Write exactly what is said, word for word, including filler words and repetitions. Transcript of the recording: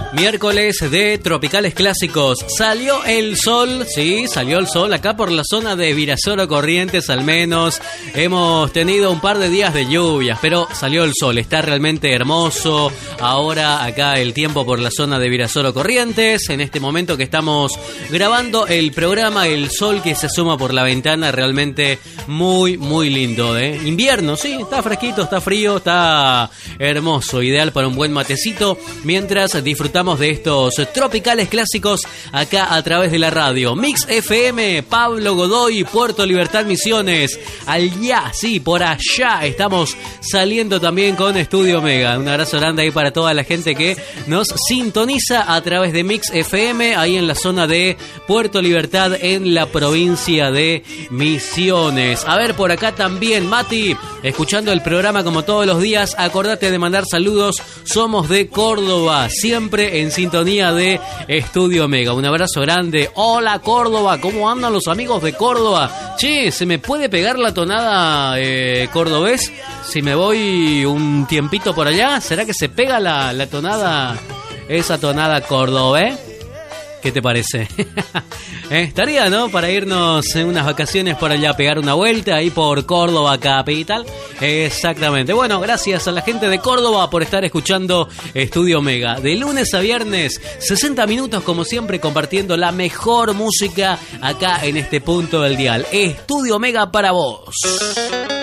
Miércoles de Tropicales Clásicos. Salió el sol, sí, salió el sol acá por la zona de Virasoro Corrientes al menos. Hemos tenido un par de días de lluvias, pero salió el sol, está realmente hermoso. Ahora acá el tiempo por la zona de Virasoro Corrientes. En este momento que estamos grabando el programa, el sol que se asoma por la ventana, realmente muy, muy lindo, ¿eh? Invierno, sí, está fresquito, está frío, está hermoso, ideal para un buen matecito, mientras disfrutamos de estos tropicales clásicos acá a través de la radio. Mix F M, Pablo Godoy, Puerto Libertad, Misiones. Allá, sí, por allá estamos saliendo también con Estudio Mega. Un abrazo grande ahí para toda la gente que nos sintoniza a través de Mix F M, ahí en la zona de Puerto Libertad, en la provincia de Misiones. A ver, por acá también, Mati, escuchando el programa como todos los días. Acordate de mandar saludos. Somos de Córdoba, siempre en sintonía de Estudio Mega. Un abrazo grande. Hola Córdoba, ¿cómo andan los amigos de Córdoba? Che, ¿se me puede pegar la tonada eh, cordobés? Si me voy un tiempito por allá, ¿será que se pega la, la tonada, esa tonada cordobés? ¿Qué te parece? ¿Eh? Estaría, ¿no? Para irnos en unas vacaciones por allá, pegar una vuelta ahí por Córdoba capital. Exactamente. Bueno, gracias a la gente de Córdoba por estar escuchando Estudio Mega. De lunes a viernes, sesenta minutos como siempre, compartiendo la mejor música acá en este punto del dial. Estudio Mega para vos.